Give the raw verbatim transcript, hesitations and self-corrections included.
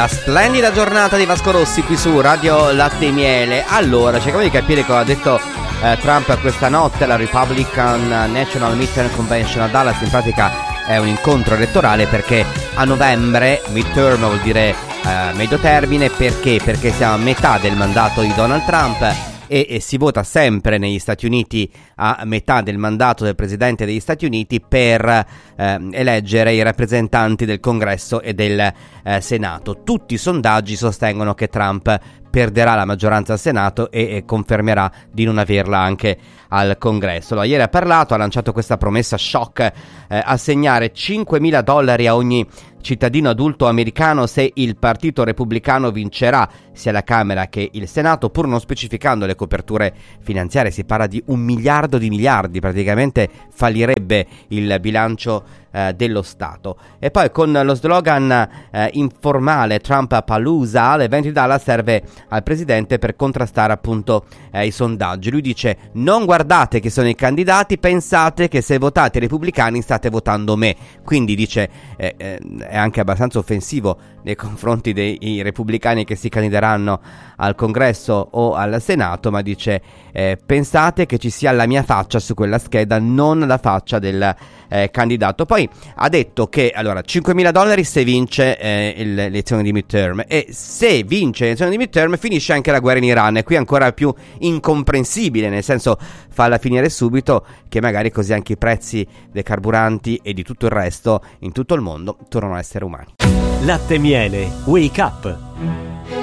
La splendida giornata di Vasco Rossi qui su Radio Latte e Miele. Allora, cerchiamo di capire cosa ha detto eh, Trump questa notte alla Republican National Midterm Convention a Dallas. In pratica è un incontro elettorale perché a novembre, midterm vuol dire eh, medio termine, perché? Perché siamo a metà del mandato di Donald Trump e, e si vota sempre negli Stati Uniti a metà del mandato del Presidente degli Stati Uniti per eh, eleggere i rappresentanti del Congresso e del eh, Senato. Tutti i sondaggi sostengono che Trump perderà la maggioranza al Senato e, e confermerà di non averla anche al Congresso. Allora, ieri ha parlato, ha lanciato questa promessa shock, eh, assegnare cinquemila dollari a ogni cittadino adulto americano se il Partito Repubblicano vincerà sia la Camera che il Senato, pur non specificando le coperture finanziarie. Si parla di un miliardo di miliardi, praticamente fallirebbe il bilancio eh, dello Stato. E poi con lo slogan eh, informale Trump Palooza, l'evento di Dallas serve al presidente per contrastare appunto eh, i sondaggi. Lui dice: non guardate che sono i candidati, pensate che se votate i repubblicani state votando me. Quindi dice eh, eh, è anche abbastanza offensivo nei confronti dei repubblicani che si candideranno al Congresso o al Senato, ma dice eh, pensate che ci sia la mia faccia su quella scheda, non la faccia del eh, candidato. Poi ha detto che allora cinquemila dollari se vince eh, le elezioni di midterm, e se vince le elezioni di midterm finisce anche la guerra in Iran. E qui è ancora più incomprensibile, nel senso falla finire subito, che magari così anche i prezzi dei carburanti e di tutto il resto in tutto il mondo tornano a essere umani. Latte e Miele, Wake Up.